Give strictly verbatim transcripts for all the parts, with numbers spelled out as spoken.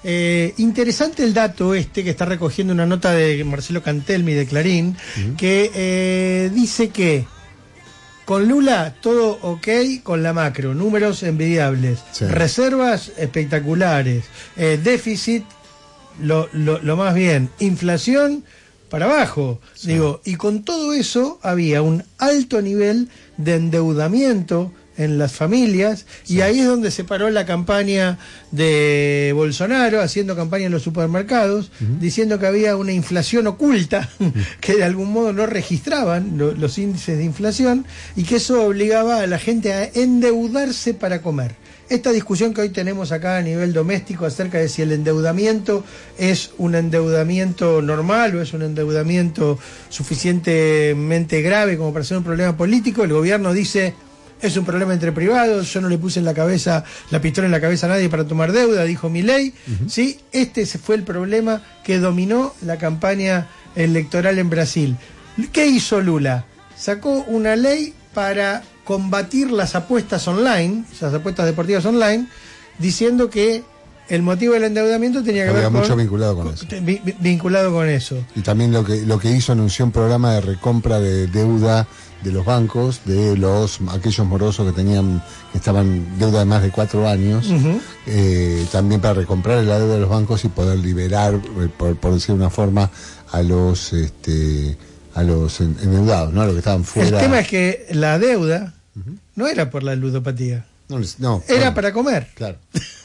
Eh, interesante el dato este que está recogiendo una nota de Marcelo Cantelmi de Clarín, uh-huh. que eh, dice que con Lula todo ok con la macro, números envidiables, sí. reservas espectaculares, eh, déficit lo, lo, lo más bien, inflación para abajo, sí. digo, y con todo eso había un alto nivel de endeudamiento en las familias, sí. y ahí es donde se paró la campaña de Bolsonaro, haciendo campaña en los supermercados, uh-huh. diciendo que había una inflación oculta, uh-huh. que de algún modo no registraban lo, los índices de inflación, y que eso obligaba a la gente a endeudarse para comer. Esta discusión que hoy tenemos acá a nivel doméstico acerca de si el endeudamiento es un endeudamiento normal o es un endeudamiento suficientemente grave como para ser un problema político, el gobierno dice es un problema entre privados, yo no le puse en la cabeza la pistola en la cabeza a nadie para tomar deuda, dijo Milei, uh-huh. ¿sí? Este fue el problema que dominó la campaña electoral en Brasil. ¿Qué hizo Lula? Sacó una ley para combatir las apuestas online, las apuestas deportivas online, diciendo que el motivo del endeudamiento tenía que Había ver con... mucho vinculado con eso. Vinculado con eso. Y también lo que lo que hizo, anunció un programa de recompra de deuda de los bancos, de los aquellos morosos que tenían, que estaban deuda de más de cuatro años, uh-huh. eh, también para recomprar la deuda de los bancos y poder liberar, por, por decir de una forma, a los... este a los endeudados, ¿no? A los que estaban fuera. El tema es que la deuda uh-huh. no era por la ludopatía. No, no, era bueno, para comer. Claro.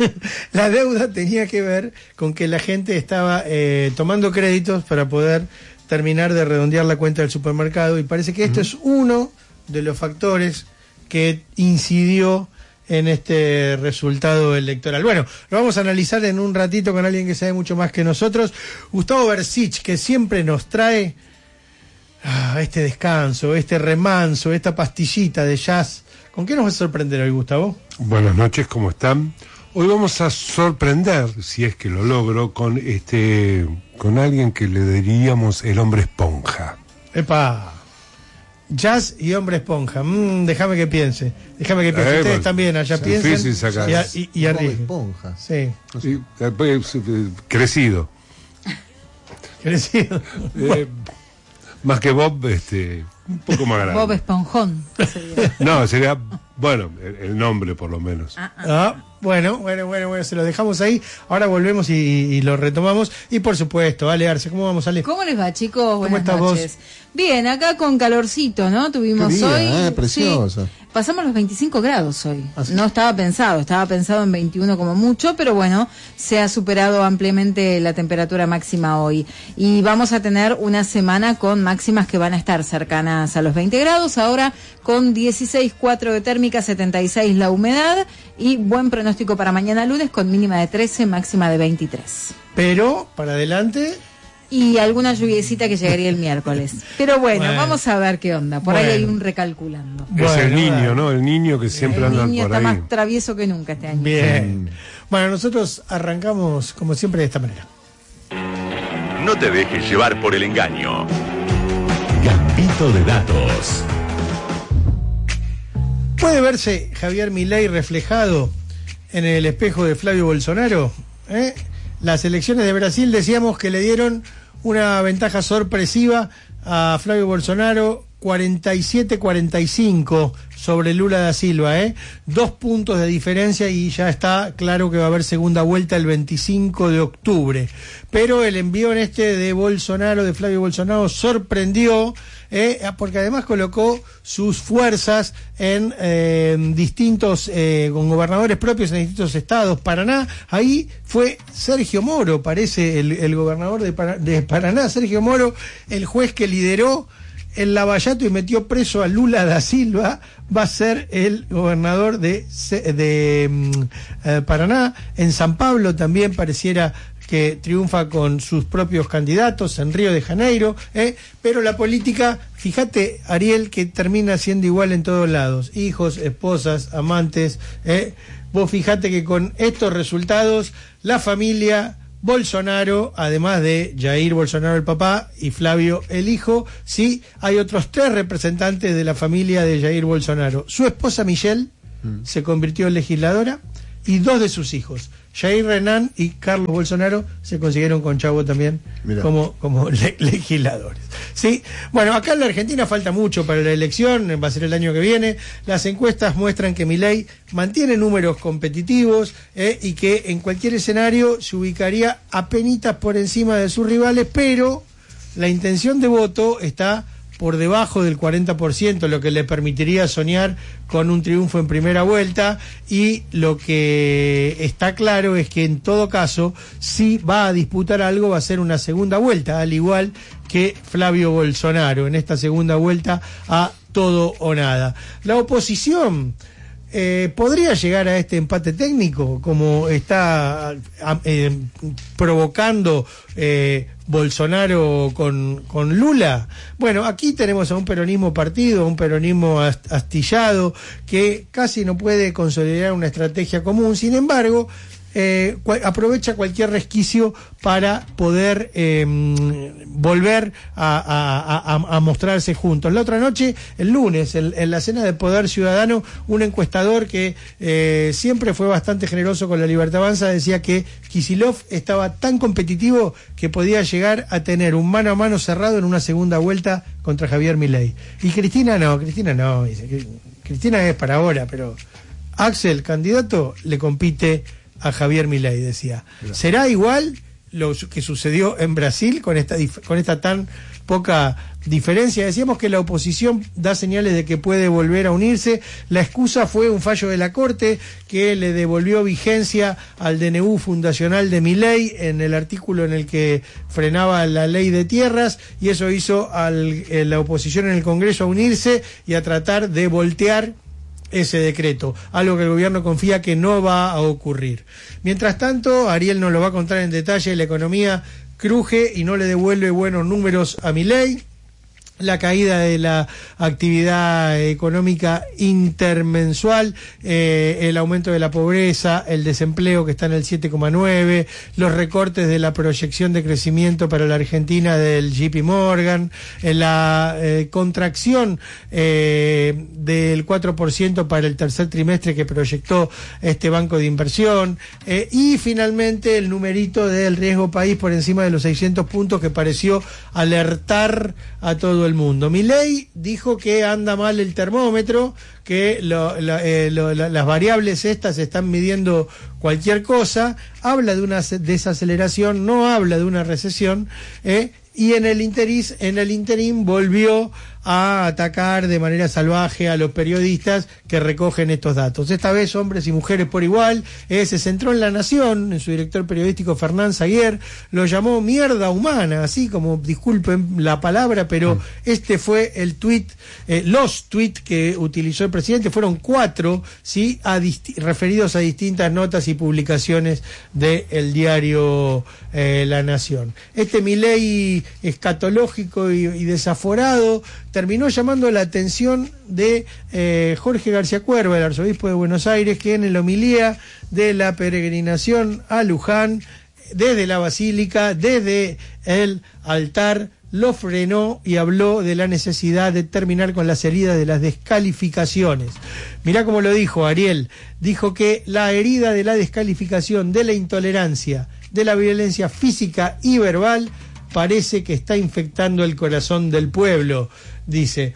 La deuda tenía que ver con que la gente estaba eh, tomando créditos para poder terminar de redondear la cuenta del supermercado, y parece que esto uh-huh. es uno de los factores que incidió en este resultado electoral. Bueno, lo vamos a analizar en un ratito con alguien que sabe mucho más que nosotros, Gustavo Bersich, que siempre nos trae Ah, este descanso, este remanso, esta pastillita de jazz. ¿Con qué nos va a sorprender hoy, Gustavo? Buenas noches, ¿cómo están? Hoy vamos a sorprender, si es que lo logro, con este, con alguien que le diríamos el hombre esponja. ¡Epa! Jazz y hombre esponja. Mm, déjame que piense. Déjame que piense. Eh, Ustedes también allá piensen. Y, a, y, y arriba. Esponja. Sí. Y, eh, crecido. Crecido. Eh, Más que Bob, este, un poco más grande. Bob Esponjón. Sería. No, sería, bueno, el, el nombre por lo menos. Ah, ah, ah, bueno, bueno, bueno, bueno, se lo dejamos ahí. Ahora volvemos y, y lo retomamos. Y por supuesto, Ale Arce, ¿cómo vamos, Ale? ¿Cómo les va, chicos? Buenas ¿Cómo estás noches. Vos? Bien, acá con calorcito, ¿no? Tuvimos día, hoy. Eh, precioso. Sí, pasamos los veinticinco grados hoy. Así. No estaba pensado, estaba pensado en veintiuno como mucho, pero bueno, se ha superado ampliamente la temperatura máxima hoy. Y vamos a tener una semana con máximas que van a estar cercanas a los veinte grados, ahora con dieciséis coma cuatro de térmica, setenta y seis la humedad, y buen pronóstico para mañana lunes con mínima de trece, máxima de veintitrés. Pero, para adelante... Y alguna lluviecita que llegaría el miércoles. Pero bueno, bueno, vamos a ver qué onda. Por bueno. ahí hay un recalculando. Es bueno, el niño, ¿no? El niño que siempre anda por ahí. El niño está más travieso que nunca este año. Bien. Sí. Bueno, nosotros arrancamos, como siempre, de esta manera. No te dejes llevar por el engaño. Gambito de datos. ¿Puede verse Javier Milei reflejado en el espejo de Flavio Bolsonaro? ¿Eh? Las elecciones de Brasil, decíamos que le dieron una ventaja sorpresiva a Flavio Bolsonaro, cuarenta y siete a cuarenta y cinco sobre Lula da Silva, ¿eh? Dos puntos de diferencia y ya está claro que va a haber segunda vuelta el veinticinco de octubre. Pero el envío en este de Bolsonaro, de Flavio Bolsonaro, sorprendió, eh, porque además colocó sus fuerzas en eh, distintos, eh, con gobernadores propios en distintos estados. Paraná, ahí fue Sergio Moro, parece el, el gobernador de, Para, de Paraná, Sergio Moro, el juez que lideró el lavallato y metió preso a Lula da Silva, va a ser el gobernador de, de, de eh, Paraná. En San Pablo también pareciera que triunfa con sus propios candidatos, en Río de Janeiro, ¿eh? Pero la política, fíjate, Ariel, que termina siendo igual en todos lados, hijos, esposas, amantes, ¿eh? Vos fíjate que con estos resultados, la familia Bolsonaro, además de Jair Bolsonaro el papá y Flavio el hijo, sí, hay otros tres representantes de la familia de Jair Bolsonaro. Su esposa Michelle mm. se convirtió en legisladora y dos de sus hijos, Jair Renan y Carlos Bolsonaro se consiguieron con Chavo también Mirá. como, como le- legisladores. ¿Sí? Bueno, acá en la Argentina falta mucho para la elección, va a ser el año que viene. Las encuestas muestran que Milei mantiene números competitivos eh, y que en cualquier escenario se ubicaría apenitas por encima de sus rivales, pero la intención de voto está por debajo del cuarenta por ciento, lo que le permitiría soñar con un triunfo en primera vuelta, y lo que está claro es que en todo caso, si va a disputar algo, va a ser una segunda vuelta, al igual que Flavio Bolsonaro, en esta segunda vuelta a todo o nada. La oposición eh, podría llegar a este empate técnico, como está eh, provocando eh, Bolsonaro con, con Lula. Bueno, aquí tenemos a un peronismo partido, un peronismo ast- astillado, que casi no puede consolidar una estrategia común. Sin embargo, eh, cua- aprovecha cualquier resquicio para poder eh, volver a, a- a- a mostrarse juntos. La otra noche, el lunes, en, en la cena de Poder Ciudadano, un encuestador que eh, siempre fue bastante generoso con la Libertad Avanza decía que Kicillof estaba tan competitivo que podía llegar a tener un mano a mano cerrado en una segunda vuelta contra Javier Milei. Y Cristina no, Cristina no, dice, Cristina es para ahora, pero Axel, candidato, le compite a Javier Milei, decía. ¿Será igual lo que sucedió en Brasil con esta dif- con esta tan poca diferencia? Decíamos que la oposición da señales de que puede volver a unirse. La excusa fue un fallo de la Corte que le devolvió vigencia al D N U fundacional de Milei en el artículo en el que frenaba la ley de tierras, y eso hizo a la oposición en el Congreso a unirse y a tratar de voltear ese decreto, algo que el gobierno confía que no va a ocurrir. Mientras tanto, Ariel nos lo va a contar en detalle, la economía cruje y no le devuelve buenos números a Milei. La caída de la actividad económica intermensual, eh, el aumento de la pobreza, el desempleo que está en el siete coma nueve, los recortes de la proyección de crecimiento para la Argentina del J P Morgan, eh, la eh, contracción eh, del cuatro por ciento para el tercer trimestre que proyectó este banco de inversión, eh, y finalmente el numerito del riesgo país por encima de los seiscientos puntos que pareció alertar a todo el mundo. Milei dijo que anda mal el termómetro, que lo, la, eh, lo, la, las variables estas están midiendo cualquier cosa, habla de una desaceleración, no habla de una recesión, eh, y en el interis, en el interín volvió a atacar de manera salvaje a los periodistas que recogen estos datos. Esta vez hombres y mujeres por igual. Eh, se centró en La Nación, en su director periodístico Fernán Zaguer, lo llamó mierda humana, así como, disculpen la palabra, pero mm. este fue el tuit, eh, los tuits que utilizó el presidente, fueron cuatro, sí, a disti- referidos a distintas notas y publicaciones del diario eh, La Nación. Este Milei escatológico y, y desaforado terminó llamando la atención de eh, Jorge García Cuerva, el arzobispo de Buenos Aires, que en la homilía de la peregrinación a Luján, desde la basílica, desde el altar, lo frenó y habló de la necesidad de terminar con las heridas de las descalificaciones. Mirá cómo lo dijo Ariel, dijo que la herida de la descalificación, de la intolerancia, de la violencia física y verbal, parece que está infectando el corazón del pueblo, dice.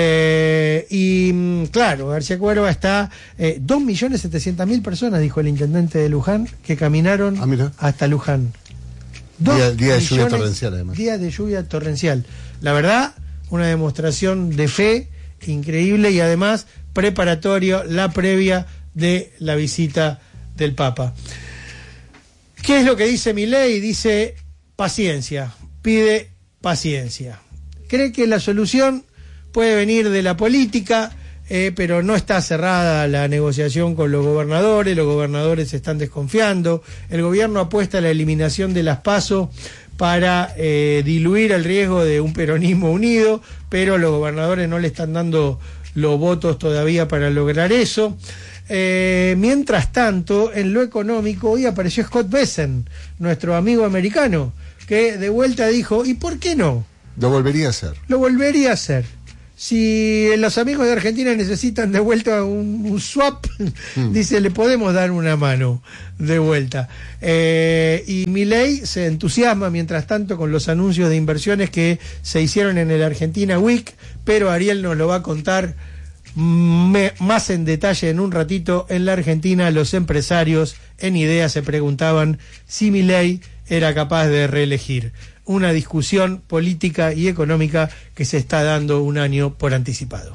Eh, y claro, García Cuerva está, eh, dos millones setecientas mil personas, dijo el intendente de Luján, que caminaron ah, hasta Luján. Día, día de lluvia torrencial, además. Día de lluvia torrencial. La verdad, una demostración de fe increíble, y además preparatorio, la previa de la visita del Papa. ¿Qué es lo que dice Milei? Dice paciencia, pide paciencia. Cree que la solución puede venir de la política, eh, pero no está cerrada la negociación con los gobernadores, los gobernadores están desconfiando, el gobierno apuesta a la eliminación de las PASO para eh, diluir el riesgo de un peronismo unido, pero los gobernadores no le están dando los votos todavía para lograr eso. Eh, mientras tanto, en lo económico, hoy apareció Scott Bessent, nuestro amigo americano, que de vuelta dijo, ¿y por qué no? Lo volvería a hacer. Lo volvería a hacer. si los amigos de Argentina necesitan de vuelta un, un swap, mm. dice, le podemos dar una mano de vuelta. Eh, y Milei se entusiasma, mientras tanto, con los anuncios de inversiones que se hicieron en el Argentina Week, pero Ariel nos lo va a contar me, más en detalle en un ratito. En la Argentina, los empresarios en Idea se preguntaban si Milei era capaz de reelegir. Una discusión política y económica que se está dando un año por anticipado.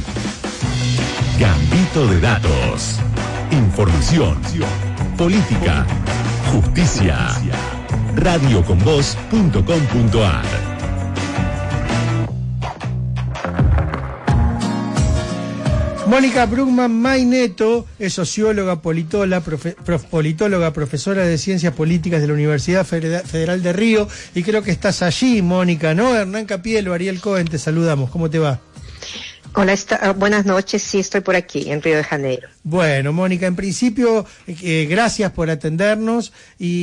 Gambito de datos. Información. Política. Justicia. radio con voz punto com punto a r. Mónica Brugman Maineto es socióloga, politóloga, profe, prof, politóloga, profesora de Ciencias Políticas de la Universidad Federal de Río, y creo que estás allí, Mónica, ¿no? Hernán Capielo, Ariel Cohen, te saludamos. ¿Cómo te va? Hola, está, buenas noches, sí, estoy por aquí, en Río de Janeiro. Bueno, Mónica, en principio, eh, gracias por atendernos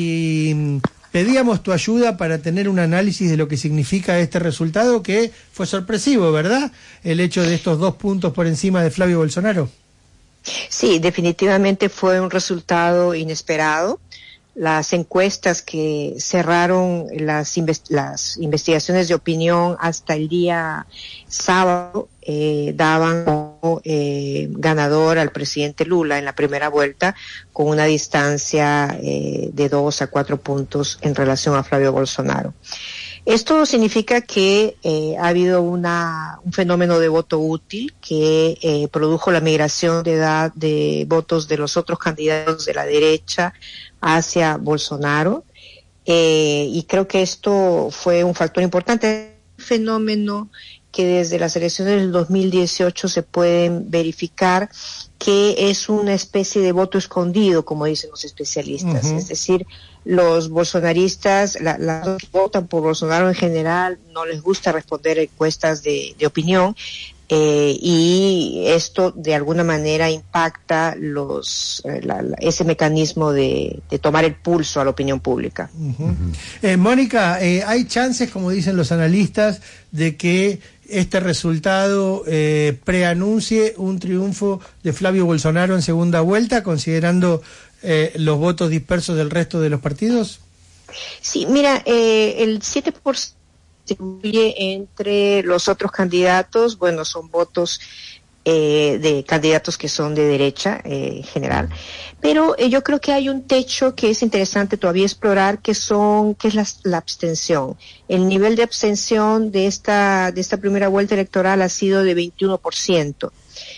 y pedíamos tu ayuda para tener un análisis de lo que significa este resultado, que fue sorpresivo, ¿verdad? El hecho de estos dos puntos por encima de Flavio Bolsonaro. Sí, definitivamente fue un resultado inesperado. Las encuestas que cerraron las, invest- las investigaciones de opinión hasta el día sábado eh, daban como eh, ganador al presidente Lula en la primera vuelta, con una distancia eh, de dos a cuatro puntos en relación a Flavio Bolsonaro. Esto significa que eh, ha habido una, un fenómeno de voto útil que eh, produjo la migración de edad de votos de los otros candidatos de la derecha hacia Bolsonaro, eh, y creo que esto fue un factor importante, un fenómeno que desde las elecciones del dos mil dieciocho se pueden verificar que es una especie de voto escondido, como dicen los especialistas. Uh-huh. Es decir, los bolsonaristas, la, la, los que votan por Bolsonaro en general, no les gusta responder encuestas de, de opinión, eh, y esto de alguna manera impacta los eh, la, la, ese mecanismo de, de tomar el pulso a la opinión pública. Uh-huh. Uh-huh. Eh, Mónica, eh, hay chances, como dicen los analistas, de que este resultado eh, preanuncie un triunfo de Flavio Bolsonaro en segunda vuelta, considerando eh, los votos dispersos del resto de los partidos. Sí, mira, eh, el siete por ciento se distribuye entre los otros candidatos. Bueno, son votos eh, de candidatos que son de derecha eh, en general, pero eh, yo creo que hay un techo que es interesante todavía explorar, que son que es la, la abstención. El nivel de abstención de esta de esta primera vuelta electoral ha sido de veintiuno por ciento.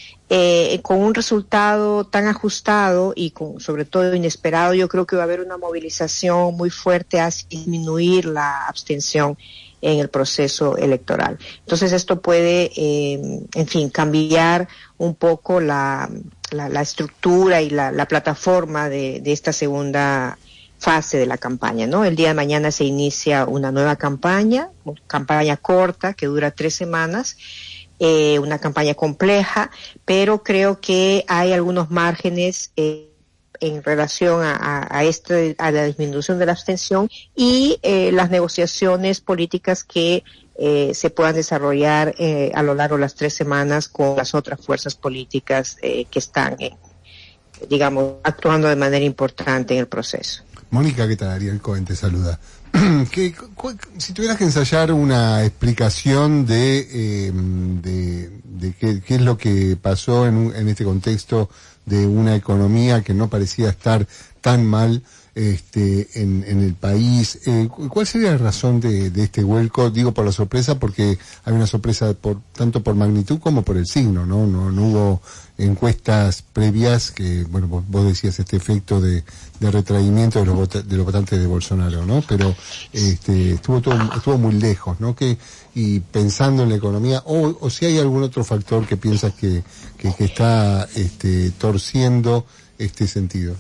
Eh, con un resultado tan ajustado y con, sobre todo inesperado, yo creo que va a haber una movilización muy fuerte hacia disminuir la abstención en el proceso electoral. Entonces esto puede, eh, en fin, cambiar un poco la, la, la estructura y la, la plataforma de, de esta segunda fase de la campaña, ¿no? El día de mañana se inicia una nueva campaña, una campaña corta que dura tres semanas, eh, una campaña compleja, pero creo que hay algunos márgenes eh, en relación a, a, a, este, a la disminución de la abstención y eh, las negociaciones políticas que eh, se puedan desarrollar eh, a lo largo de las tres semanas con las otras fuerzas políticas eh, que están, eh, digamos, actuando de manera importante en el proceso. Mónica, ¿qué tal? Ariel Cohen te saluda. ¿Qué, cu, si tuvieras que ensayar una explicación de, eh, de, de qué, qué es lo que pasó en, un, en este contexto de una economía que no parecía estar tan mal este, en, en el país, eh, ¿cuál sería la razón de, de este vuelco? Digo por la sorpresa, porque hay una sorpresa por tanto por magnitud como por el signo, ¿no? No, no hubo encuestas previas que, bueno, vos, vos decías este efecto de, de retraimiento de los, vota, de los votantes de Bolsonaro, ¿no? Pero este, estuvo todo, estuvo muy lejos, ¿no? Que, y pensando en la economía, o, o si hay algún otro factor que piensas que, que, que está este, torciendo este sentido.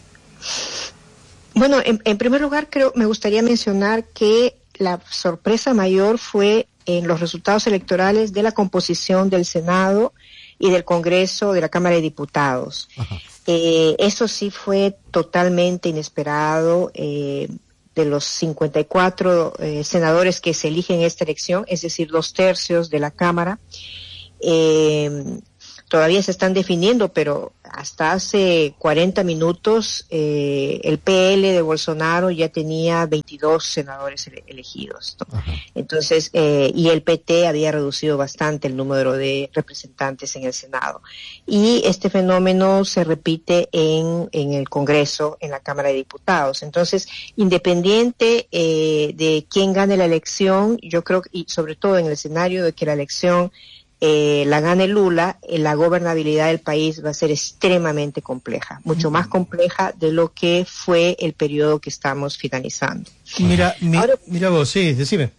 Bueno, en, en primer lugar, creo, me gustaría mencionar que la sorpresa mayor fue en los resultados electorales de la composición del Senado y del Congreso, de la Cámara de Diputados. Eh, eso sí fue totalmente inesperado. Eh, de los cincuenta y cuatro eh, senadores que se eligen en esta elección, es decir, dos tercios de la Cámara, Eh, todavía se están definiendo, pero hasta hace cuarenta minutos eh, el P L de Bolsonaro ya tenía veintidós senadores ele- elegidos, ¿no? Entonces, eh, y el P T había reducido bastante el número de representantes en el Senado. Y este fenómeno se repite en, en el Congreso, en la Cámara de Diputados. Entonces, independiente eh, de quién gane la elección, yo creo, y sobre todo en el escenario de que la elección Eh, la gane Lula, eh, la gobernabilidad del país va a ser extremadamente compleja, mucho más compleja de lo que fue el periodo que estamos finalizando. Mira, mi, Ahora, mira vos, sí, decime.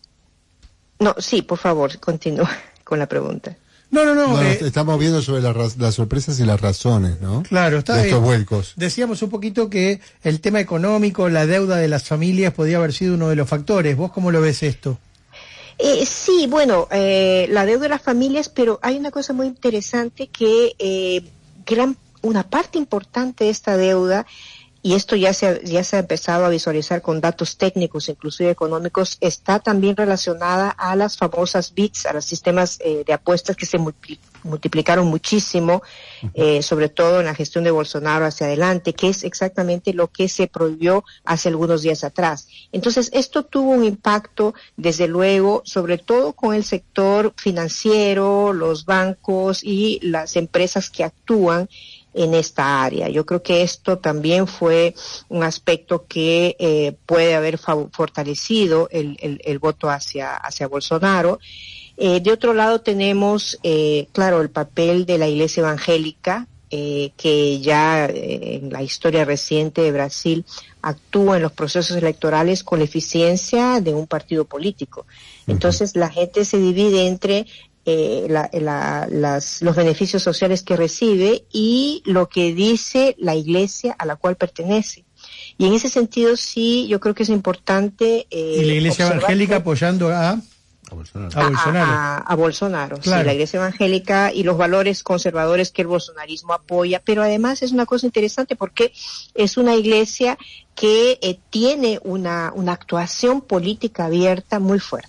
no, sí, por favor, continúa con la pregunta. No, no, no. No, eh, estamos viendo sobre la raz- las sorpresas y las razones, ¿no? Claro, está de estos bien. vuelcos. Decíamos un poquito que el tema económico, la deuda de las familias podía haber sido uno de los factores. ¿Vos cómo lo ves esto? Eh, sí, bueno, eh, la deuda de las familias, pero hay una cosa muy interesante que eh, gran, una parte importante de esta deuda, y esto ya se, ha, ya se ha empezado a visualizar con datos técnicos, inclusive económicos, está también relacionada a las famosas B I Ts, a los sistemas eh, de apuestas que se multipl- multiplicaron muchísimo, eh, sobre todo en la gestión de Bolsonaro hacia adelante, que es exactamente lo que se prohibió hace algunos días atrás. Entonces, esto tuvo un impacto, desde luego, sobre todo con el sector financiero, los bancos y las empresas que actúan en esta área. Yo creo que esto también fue un aspecto que eh, puede haber fa- fortalecido el, el, el voto hacia, hacia Bolsonaro. Eh, de otro lado tenemos, eh, claro, el papel de la Iglesia Evangélica, eh, que ya eh, en la historia reciente de Brasil actúa en los procesos electorales con la eficiencia de un partido político. Entonces la gente se divide entre Eh, la, la, las, los beneficios sociales que recibe y lo que dice la iglesia a la cual pertenece. Y en ese sentido sí, yo creo que es importante eh, y la iglesia evangélica que, apoyando a, A Bolsonaro. a Bolsonaro. A, a, a Bolsonaro, Claro. sí, la iglesia evangélica y los valores conservadores que el bolsonarismo apoya, pero además es una cosa interesante porque es una iglesia que eh, tiene una, una actuación política abierta muy fuerte.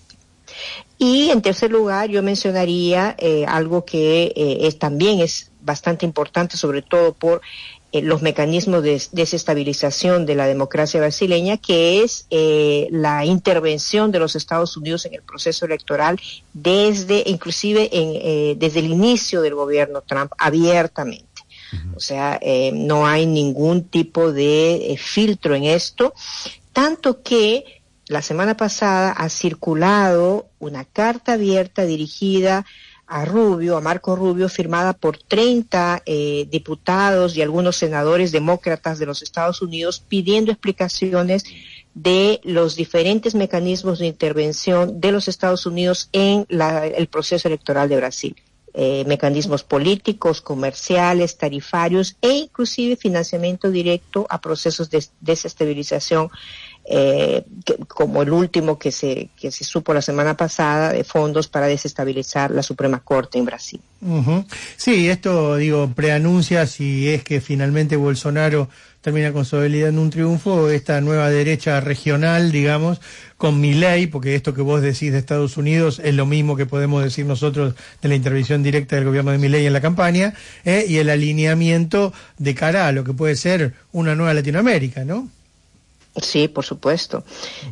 Y en tercer lugar, yo mencionaría eh, algo que eh, es, también es bastante importante, sobre todo por eh, los mecanismos de desestabilización de la democracia brasileña, que es eh, la intervención de los Estados Unidos en el proceso electoral desde, inclusive en, eh, desde el inicio del gobierno Trump, abiertamente. O sea, eh, no hay ningún tipo de eh, filtro en esto, tanto que la semana pasada ha circulado una carta abierta dirigida a Rubio, a Marco Rubio, firmada por treinta eh, diputados y algunos senadores demócratas de los Estados Unidos, pidiendo explicaciones de los diferentes mecanismos de intervención de los Estados Unidos en la, el proceso electoral de Brasil. Eh, mecanismos políticos, comerciales, tarifarios e inclusive financiamiento directo a procesos de desestabilización, eh, que, como el último que se que se supo la semana pasada, de fondos para desestabilizar la Suprema Corte en Brasil. Uh-huh. Sí, esto, digo, preanuncia si es que finalmente Bolsonaro termina consolidando un triunfo, esta nueva derecha regional, digamos, con Milei, porque esto que vos decís de Estados Unidos es lo mismo que podemos decir nosotros de la intervención directa del gobierno de Milei en la campaña, eh, y el alineamiento de cara a lo que puede ser una nueva Latinoamérica, ¿no? Sí, por supuesto.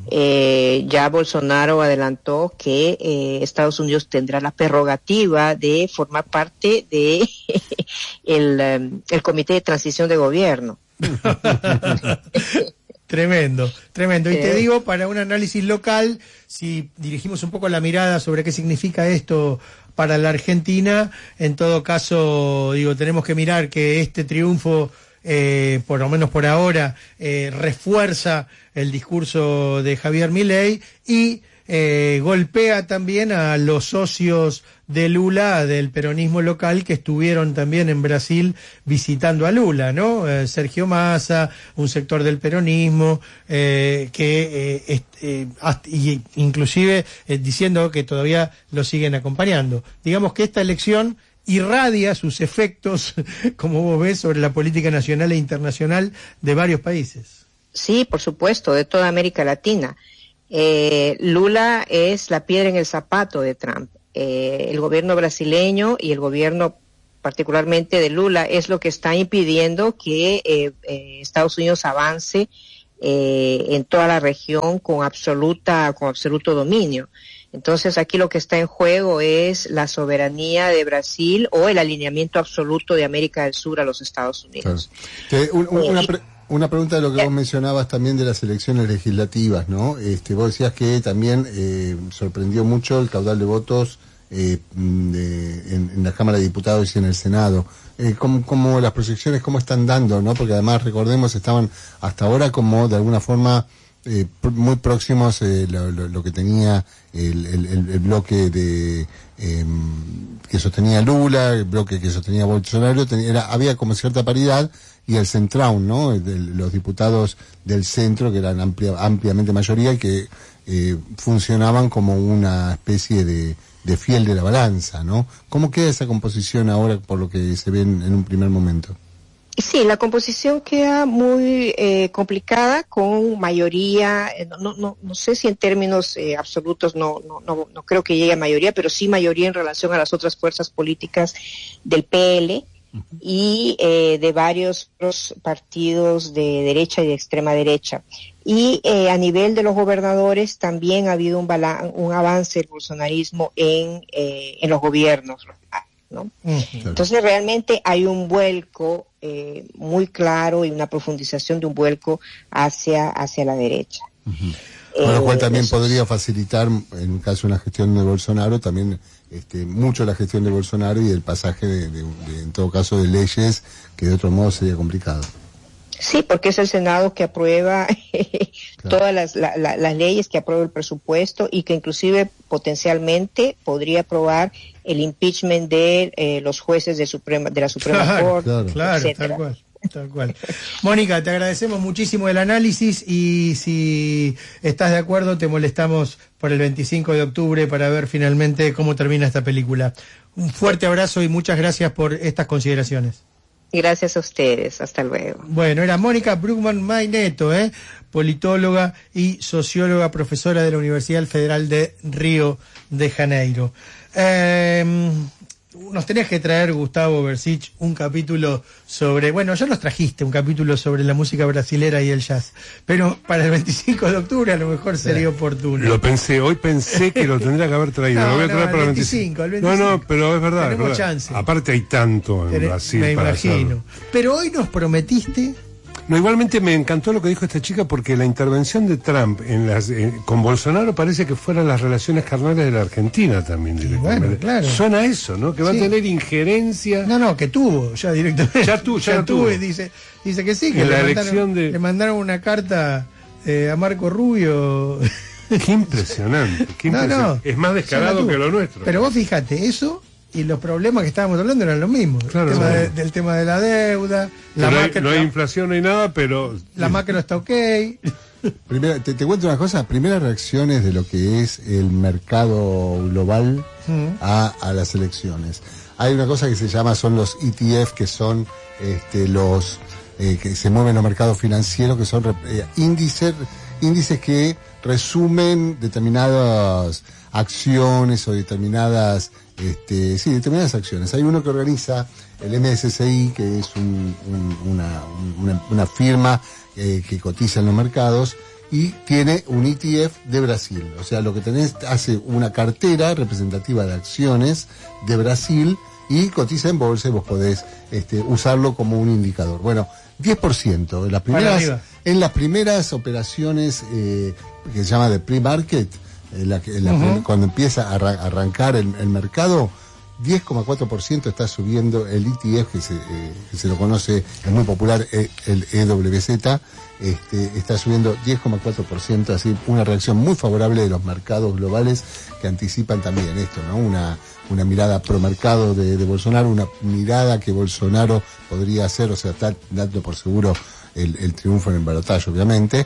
Eh, ya Bolsonaro adelantó que eh, Estados Unidos tendrá la prerrogativa de formar parte de el, um, el Comité de Transición de Gobierno. Tremendo, tremendo. Y te digo, para un análisis local, si dirigimos un poco la mirada sobre qué significa esto para la Argentina, en todo caso, digo, tenemos que mirar que este triunfo, eh, por lo menos por ahora, eh, refuerza el discurso de Javier Milei y eh, golpea también a los socios de Lula, del peronismo local, que estuvieron también en Brasil visitando a Lula, ¿no? Eh, Sergio Massa, un sector del peronismo, eh, que eh, est, eh, hasta, y inclusive eh, diciendo que todavía lo siguen acompañando. Digamos que esta elección irradia sus efectos, como vos ves, sobre la política nacional e internacional de varios países. Sí, por supuesto, de toda América Latina. Eh, Lula es la piedra en el zapato de Trump. eh, el gobierno brasileño y el gobierno particularmente de Lula es lo que está impidiendo que eh, eh, Estados Unidos avance eh, en toda la región con absoluta con absoluto dominio. Entonces aquí lo que está en juego es la soberanía de Brasil o el alineamiento absoluto de América del Sur a los Estados Unidos. Claro. Te, un, un, una, pre, una pregunta de lo que vos mencionabas también de las elecciones legislativas, ¿no? Este, vos decías que también eh, sorprendió mucho el caudal de votos Eh, de, en, en la Cámara de Diputados y en el Senado. Eh, ¿cómo, cómo las proyecciones, cómo están dando, ¿no? Porque además, recordemos, estaban hasta ahora como de alguna forma eh, pr muy próximos eh, lo, lo, lo que tenía el, el, el bloque de eh, que sostenía Lula, el bloque que sostenía Bolsonaro, tenía, era, había como cierta paridad, y el Centrão, ¿no? De, los diputados del centro, que eran amplia, ampliamente mayoría y que eh, funcionaban como una especie de de fiel de la balanza, ¿no? ¿Cómo queda esa composición ahora por lo que se ve en, en un primer momento? Sí, la composición queda muy eh, complicada con mayoría, eh, no, no, no sé si en términos eh, absolutos no, no, no, no creo que llegue a mayoría, pero sí mayoría en relación a las otras fuerzas políticas del P L y eh, de varios otros partidos de derecha y de extrema derecha. Y eh, a nivel de los gobernadores también ha habido un, un avance del bolsonarismo en, eh, en los gobiernos, ¿no? Uh-huh. Entonces realmente hay un vuelco eh, muy claro y una profundización de un vuelco hacia, hacia la derecha. Uh-huh. Eh, Con lo cual también eso podría facilitar, en el caso de una gestión de Bolsonaro, también este, mucho la gestión de Bolsonaro y el pasaje, de, de, de, en todo caso, de leyes que de otro modo sería complicado. Sí, porque es el Senado que aprueba claro. todas las, la, la, las leyes, que aprueba el presupuesto y que inclusive potencialmente podría aprobar el impeachment de eh, los jueces de, Suprema, de la Suprema claro, Corte, claro, claro, tal cual. Tal cual. Mónica, te agradecemos muchísimo el análisis y si estás de acuerdo te molestamos por el veinticinco de octubre para ver finalmente cómo termina esta película. Un fuerte abrazo y muchas gracias por estas consideraciones. Gracias a ustedes, hasta luego. Bueno, era Mónica Brugman Maineto, ¿eh? politóloga y socióloga, profesora de la Universidad Federal de Río de Janeiro. Eh, nos tenías que traer, Gustavo Bersich, un capítulo sobre, bueno, ya nos trajiste un capítulo sobre la música brasilera y el jazz, pero para el veinticinco de octubre a lo mejor sería oportuno. Lo pensé, hoy pensé que lo tendría que haber traído. No, lo voy a traer no, para el veinticinco, el veinticinco. No, no, pero es verdad. Tenemos es verdad. chance. Aparte hay tanto en Ten, Brasil me para imagino. hacerlo. Pero hoy nos prometiste... No, igualmente me encantó lo que dijo esta chica porque la intervención de Trump en las, eh, con Bolsonaro parece que fueran las relaciones carnales de la Argentina también directamente. Bueno, claro. Suena eso, ¿no? Que va sí. a tener injerencia. No, no, que tuvo ya directamente. Ya, tu, ya, ya tuvo. tuvo. Y dice, dice que sí, que en le, la mandaron, elección de... le mandaron una carta eh, a Marco Rubio. Qué impresionante. Qué no, impresionante. no, es más descarado que lo nuestro. Pero vos fíjate, eso... Y los problemas que estábamos hablando eran los mismos. Claro, el tema claro. de, del tema de la deuda, la no, hay, macro, no hay inflación, no hay nada, pero... La macro está ok. Primera, te, te cuento una cosa, primeras reacciones de lo que es el mercado global mm. a, a las elecciones. Hay una cosa que se llama, son los E T F, que son este, los eh, que se mueven en los mercados financieros, que son eh, índices, índices que resumen determinadas acciones o determinadas este, sí, determinadas acciones. Hay uno que organiza el M S C I, que es un, un, una, una, una firma eh, que cotiza en los mercados y tiene un E T F de Brasil. O sea, lo que tenés, hace una cartera representativa de acciones de Brasil y cotiza en bolsa y vos podés este, usarlo como un indicador. Bueno, diez por ciento en las primeras, en las primeras operaciones eh, que se llama de pre-market, La, la, uh-huh. cuando empieza a arran- arrancar el, el mercado, diez coma cuatro por ciento está subiendo el E T F, que se, eh, que se lo conoce, es muy popular, eh, el E W Z, este, está subiendo diez coma cuatro por ciento, así una reacción muy favorable de los mercados globales que anticipan también esto, ¿no? Una, una mirada pro mercado de, de Bolsonaro, una mirada que Bolsonaro podría hacer, o sea, está dando por seguro el, el triunfo en el balotaje, obviamente,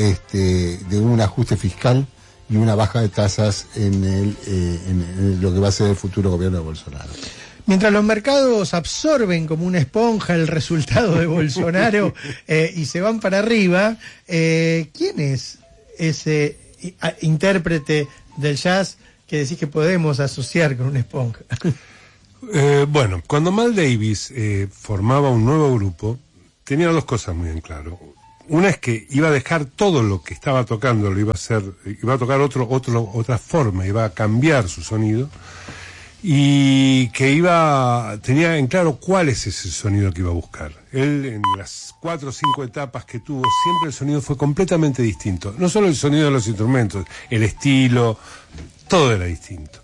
este, de un ajuste fiscal y una baja de tasas en, el, eh, en, en lo que va a ser el futuro gobierno de Bolsonaro. Mientras los mercados absorben como una esponja el resultado de Bolsonaro eh, y se van para arriba, eh, ¿quién es ese intérprete del jazz que decís que podemos asociar con una esponja. Eh, bueno, cuando Mal Davis eh, formaba un nuevo grupo, tenía dos cosas muy en claro. Una es que iba a dejar todo lo que estaba tocando, lo iba a hacer, iba a tocar otro, otro, otra forma, iba a cambiar su sonido, y que iba, tenía en claro cuál es ese sonido que iba a buscar. Él, en las cuatro o cinco etapas que tuvo, siempre el sonido fue completamente distinto. No solo el sonido de los instrumentos, el estilo, todo era distinto.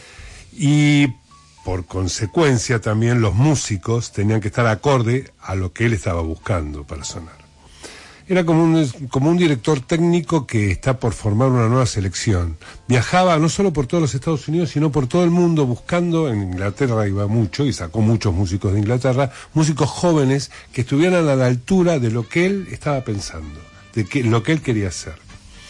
Y por consecuencia también los músicos tenían que estar acorde a lo que él estaba buscando para sonar. Era como un, como un director técnico que está por formar una nueva selección. Viajaba no solo por todos los Estados Unidos, sino por todo el mundo buscando, en Inglaterra iba mucho y sacó muchos músicos de Inglaterra, músicos jóvenes que estuvieran a la altura de lo que él estaba pensando, de que, lo que él quería hacer.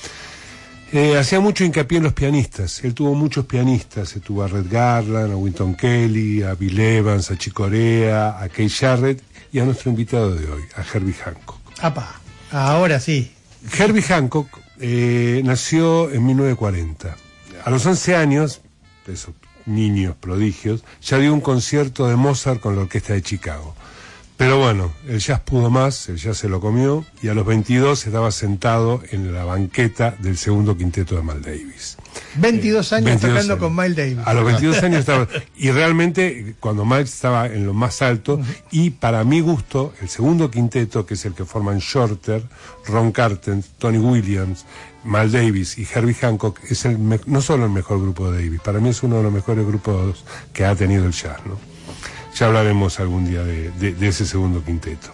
Eh, hacía mucho hincapié en los pianistas. Él tuvo muchos pianistas. Se tuvo a Red Garland, a Wynton Kelly, a Bill Evans, a Chick Corea, a Keith Jarrett y a nuestro invitado de hoy, a Herbie Hancock. ¡Apa! Ahora sí. Herbie Hancock eh, nació en mil novecientos cuarenta. A los once años, esos niños prodigios, ya dio un concierto de Mozart con la Orquesta de Chicago. Pero bueno, el jazz pudo más, el jazz se lo comió, y a los veintidós estaba sentado en la banqueta del segundo quinteto de Mal Davis. veintidós años veintidós tocando años. con Miles Davis. A los veintidós años estaba, y realmente cuando Miles estaba en lo más alto, uh-huh. Y para mi gusto, el segundo quinteto, que es el que forman Shorter, Ron Carter, Tony Williams, Mal Davis y Herbie Hancock, es el me- no solo el mejor grupo de Davis, para mí es uno de los mejores grupos que ha tenido el jazz, ¿no? Ya hablaremos algún día de, de, de ese segundo quinteto.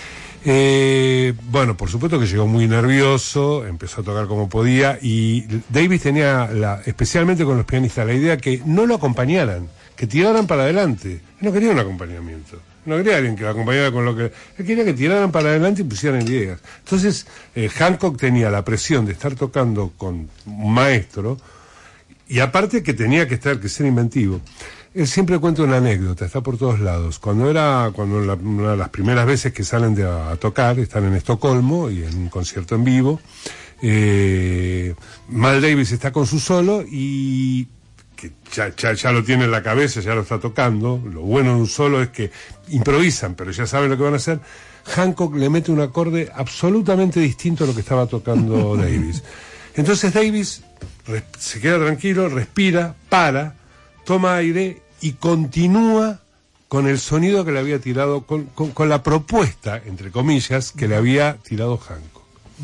Eh, bueno, por supuesto que llegó muy nervioso, empezó a tocar como podía, y Davis tenía, la, especialmente con los pianistas, la idea que no lo acompañaran, que tiraran para adelante. Él no quería un acompañamiento, no quería alguien que lo acompañara con lo que... Él quería que tiraran para adelante y pusieran ideas. Entonces, eh, Hancock tenía la presión de estar tocando con un maestro, y aparte que tenía que estar, que ser inventivo. Él siempre cuenta una anécdota, está por todos lados. Cuando era, cuando la, una de las primeras veces que salen de, a, a tocar, están en Estocolmo y en un concierto en vivo, eh, Mal Davis está con su solo y que ya, ya, ya lo tiene en la cabeza, ya lo está tocando. Lo bueno de un solo es que improvisan, pero ya saben lo que van a hacer. Hancock le mete un acorde absolutamente distinto a lo que estaba tocando Davis. Entonces Davis res, se queda tranquilo, respira, para, toma aire y continúa con el sonido que le había tirado, con, con, con la propuesta, entre comillas, que le había tirado Hancock.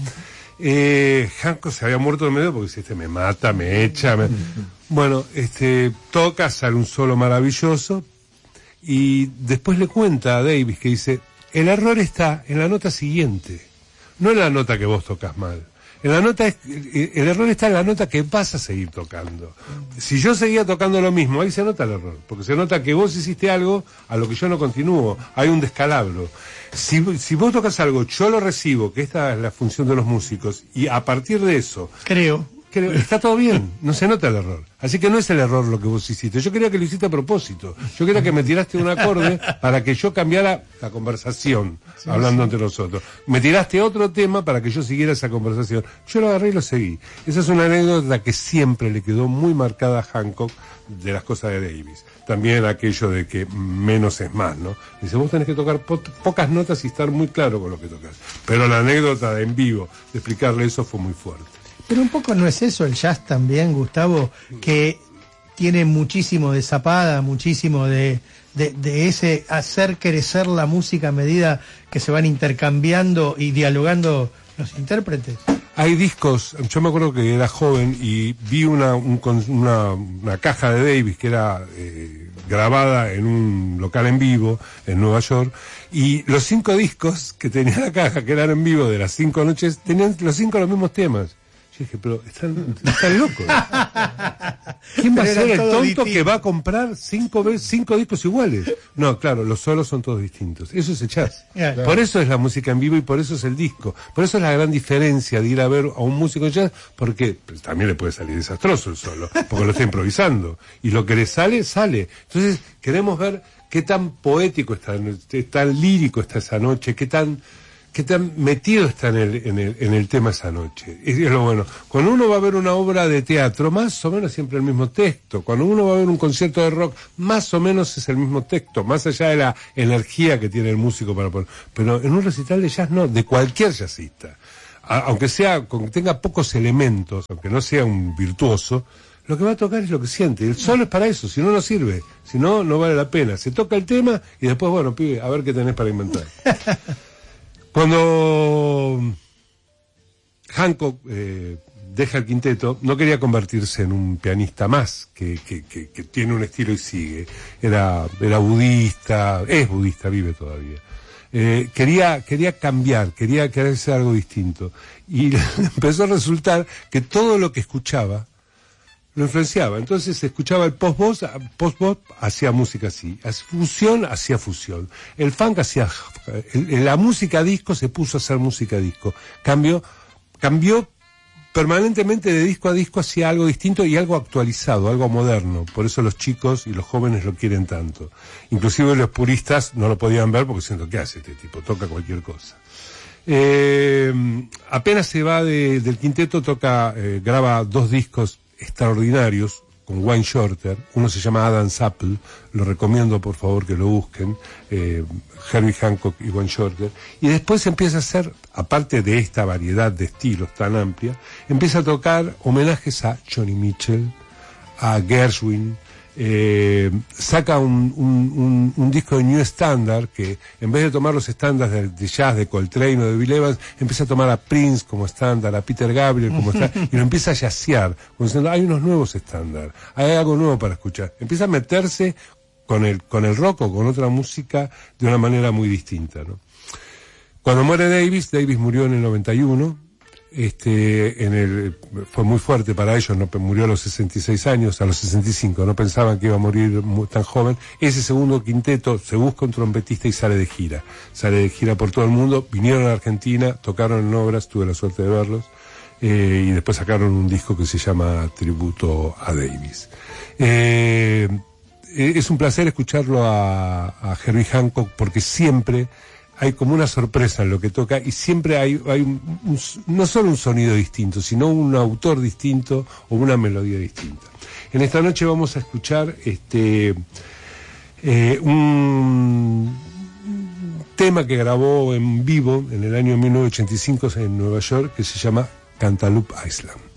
Eh, Hancock se había muerto de medio porque dice, este me mata, me echa. Me... Bueno, este, toca, sale un solo maravilloso y después le cuenta a Davis que dice, el error está en la nota siguiente, no en la nota que vos tocas mal. En la nota es, el error está en la nota que vas a seguir tocando. Si yo seguía tocando lo mismo, ahí se nota el error, porque se nota que vos hiciste algo a lo que yo no continúo, hay un descalabro. Si, si vos tocas algo, yo lo recibo, que esta es la función de los músicos, y a partir de eso... Creo. creo está todo bien, no se nota el error. Así que no es el error lo que vos hiciste. Yo quería que lo hiciste a propósito. Yo quería que me tiraste un acorde para que yo cambiara la conversación, sí, hablando sí. entre nosotros. Me tiraste otro tema para que yo siguiera esa conversación. Yo lo agarré y lo seguí. Esa es una anécdota que siempre le quedó muy marcada a Hancock de las cosas de Davis. También aquello de que menos es más, ¿no? Dice, vos tenés que tocar po- pocas notas y estar muy claro con lo que tocas. Pero la anécdota de en vivo, de explicarle eso, fue muy fuerte. Pero un poco no es eso el jazz también, Gustavo, que tiene muchísimo de zapada, muchísimo de, de, de ese hacer crecer la música a medida que se van intercambiando y dialogando los intérpretes. Hay discos, yo me acuerdo que era joven y vi una, un, una, una caja de Davis que era eh, grabada en un local en vivo en Nueva York, y los cinco discos que tenía la caja, que eran en vivo de las cinco noches, tenían los cinco los mismos temas. Yo dije, pero están, están locos. ¿Quién va a ser el tonto distinto que va a comprar cinco, veces, cinco discos iguales? No, claro, los solos son todos distintos. Eso es el jazz. Claro. Por eso es la música en vivo y por eso es el disco. Por eso es la gran diferencia de ir a ver a un músico de jazz, porque pues, también le puede salir desastroso el solo, porque lo está improvisando. Y lo que le sale, sale. Entonces, queremos ver qué tan poético está, qué tan lírico está esa noche, qué tan... que tan metido está en el, en el, en el tema esa noche. Es, es lo bueno. Cuando uno va a ver una obra de teatro, más o menos siempre el mismo texto. Cuando uno va a ver un concierto de rock, más o menos es el mismo texto, más allá de la energía que tiene el músico para poner. Pero en un recital de jazz no, de cualquier jazzista. A, aunque sea, aunque tenga pocos elementos, aunque no sea un virtuoso, lo que va a tocar es lo que siente. El solo es para eso, si no, no sirve. Si no, no vale la pena. Se toca el tema y después, bueno, pibe, a ver qué tenés para inventar. Cuando Hancock eh, deja el quinteto, no quería convertirse en un pianista más, que, que, que, que tiene un estilo y sigue. Era, era budista, es budista, vive todavía. Eh, quería, quería cambiar, quería, querer hacer algo distinto. Y empezó a resultar que todo lo que escuchaba lo influenciaba. Entonces escuchaba el post-bop, post-bop hacía música así, fusión hacía fusión, el funk hacía, el, la música disco se puso a hacer música disco, cambió, cambió permanentemente de disco a disco hacia algo distinto y algo actualizado, algo moderno. Por eso los chicos y los jóvenes lo quieren tanto. Inclusive los puristas no lo podían ver porque siento, ¿qué hace este tipo? Toca cualquier cosa. Eh, apenas se va de, del quinteto, toca, eh, graba dos discos extraordinarios con Wayne Shorter. Uno se llama Adam's Apple, lo recomiendo por favor que lo busquen, eh, Herbie Hancock y Wayne Shorter. Y después empieza a hacer, aparte de esta variedad de estilos tan amplia, empieza a tocar homenajes a Johnny Mitchell, a Gershwin. Eh, saca un, un, un, un disco de New Standard que en vez de tomar los estándares de, de jazz de Coltrane o de Bill Evans, empieza a tomar a Prince como estándar, a Peter Gabriel como estándar, y lo empieza a jazzear, como diciendo, hay unos nuevos estándares, hay algo nuevo para escuchar. Empieza a meterse con el, con el rock o con otra música de una manera muy distinta, ¿no? Cuando muere Davis, Davis murió en el noventa y uno, este, en el, fue muy fuerte para ellos, no murió a los sesenta y seis años, a los sesenta y cinco, no pensaban que iba a morir muy, tan joven. Ese segundo quinteto se busca un trompetista y sale de gira, sale de gira por todo el mundo, vinieron a Argentina, tocaron en obras, tuve la suerte de verlos, eh, y después sacaron un disco que se llama Tributo a Davis. Eh, es un placer escucharlo a, a Herbie Hancock porque siempre hay como una sorpresa en lo que toca y siempre hay, hay un, un, no solo un sonido distinto, sino un autor distinto o una melodía distinta. En esta noche vamos a escuchar este eh, un tema que grabó en vivo en el año mil novecientos ochenta y cinco en Nueva York que se llama Cantaloupe Island.